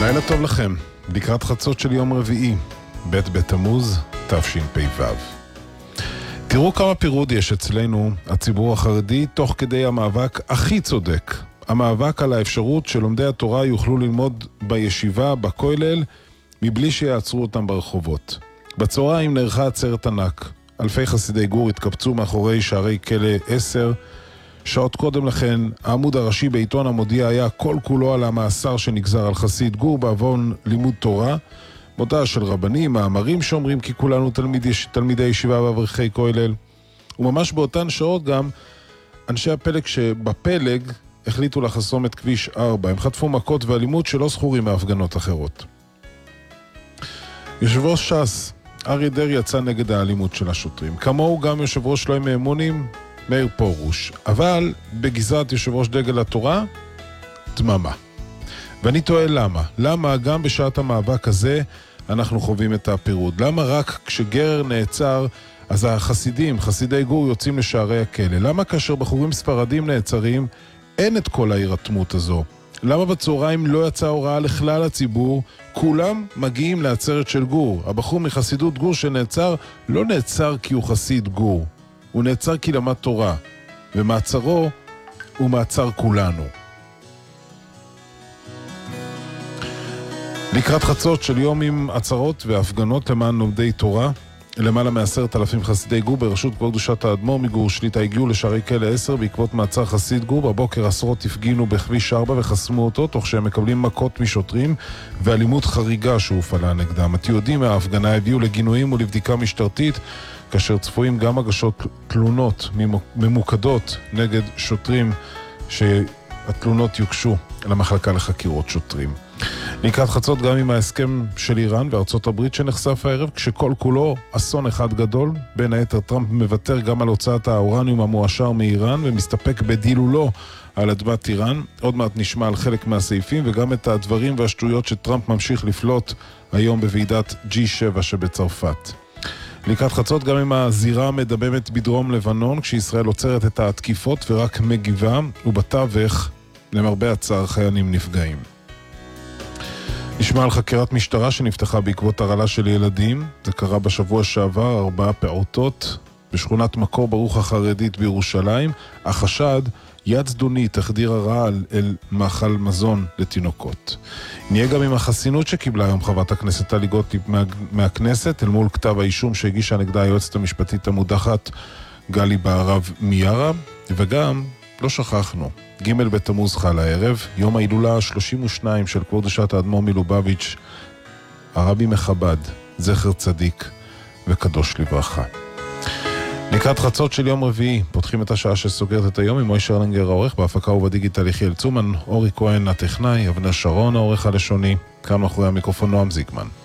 לילה טוב לכם, לקראת חצות של יום רביעי, ב' בתמוז, תשפ"ו. תראו כמה פירוד יש אצלנו, הציבור החרדי, תוך כדי המאבק הכי צודק. המאבק על האפשרות שלומדי התורה יוכלו ללמוד בישיבה, בכולל, מבלי שיעצרו אותם ברחובות. בצהריים נערכה עצרת ענק. אלפי חסידי גור התקבצו מאחורי שערי כלא 10. שעות קודם לכן, העמוד הראשי בעיתון המודיע היה כל כולו על המאסר שנגזר על חסיד גור בעוון לימוד תורה, מודעה של רבנים, מאמרים שאומרים כי כולנו תלמידי ישיבה ואברכי כולל. וממש באותן שעות גם אנשי הפלג שבפלג החליטו לחסום את כביש 4. הם חטפו מכות ואלימות שלא זכורים מהפגנות אחרות. יושב ראש ש"ס, אריה דרעי, יצא נגד האלימות של השוטרים. כמוהו גם יושב ראש לא מאמונים, מאיר פרוש. אבל בגזרת יושב ראש דגל התורה, דממה. ואני תוהה למה. למה גם בשעת המאבק הזה אנחנו חווים את הפירוד? למה רק כשגרר נעצר, אז החסידים, חסידי גור, יוצאים לשערי הכלא? למה כאשר בחורים ספרדים נעצרים, אין את כל ההירתמות הזו? למה בצהריים לא יצאה הוראה לכלל הציבור? כולם מגיעים לעצרת של גור. הבחור מחסידות גור שנעצר, לא נעצר כי הוא חסיד גור. הוא נעצר כי למד תורה. ומעצרו הוא מעצר כולנו. לקראת חצות של יום עם עצרות והפגנות למען לומדי תורה, למעלה מ10,000 חסידי גור בראשות כבוד קדושת האדמו"ר מגור שליט"א הגיעו לשערי כלא 10 בעקבות מעצר חסיד גור. בבוקר עשרות הפגינו בכביש 4 וחסמו אותו, תוך שהם מקבלים מכות משוטרים ואלימות חריגה שהופעלה נגדם. התיעודים מההפגנה הביאו לגינויים ולבדיקה משטרתית, כאשר צפויים גם הגשות תלונות ממוקדות נגד שוטרים, שהתלונות יוגשו למחלקה לחקירות שוטרים. לקראת חצות גם עם ההסכם של איראן וארצות הברית שנחשף הערב, כשכל כולו אסון אחד גדול. בין היתר טראמפ מוותר גם על הוצאת האורניום המואשר מאיראן ומסתפק בדילולו על אדמת איראן. עוד מעט נשמע על חלק מהסעיפים וגם את הדברים והשטויות שטראמפ ממשיך לפלוט היום בוועידת G7 שבצרפת. לקראת חצות גם עם הזירה המדממת בדרום לבנון, כשישראל עוצרת את התקיפות ורק מגיבה, ובתווך למרבה הצער חיילים נפגעים. נשמע על חקירת משטרה שנפתחה בעקבות הרעלה של ילדים. זה קרה בשבוע שעבר, 4 פעוטות בשכונת מקור ברוך החרדית בירושלים. החשד, יד זדונית החדירה רעל אל מאכל מזון לתינוקות. נהיה גם עם החסינות שקיבלה היום חברת הכנסת טלי גוטליב מהכנסת, אל מול כתב האישום שהגישה נגדה היועצת המשפטית המודחת גלי בהרב מיארה. וגם, לא שכחנו, ג' בתמוז חל הערב, יום ההילולה 32 של כבוד קדושת האדמו"ר מלובביץ', הרבי מחב"ד, זכר צדיק וקדוש לברכה. לקראת חצות של יום רביעי, פותחים את השעה שסוגרת את היום עם מוישה ארלינגר העורך, בהפקה ובדיגיטל יחיאל צומן, אורי כהן הטכנאי, אבנר שרון העורך הלשוני, כאן מאחורי המיקרופון נועם זיגמן.